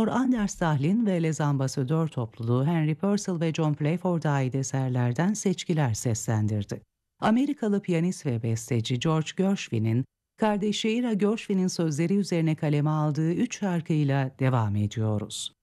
Anders Dahlin ve Les Ambassadeurs topluluğu Henry Purcell ve John Playford'a ait eserlerden seçkiler seslendirdi. Amerikalı piyanist ve besteci George Gershwin'in kardeşi Ira Gershwin'in sözleri üzerine kaleme aldığı 3 şarkıyla devam ediyoruz.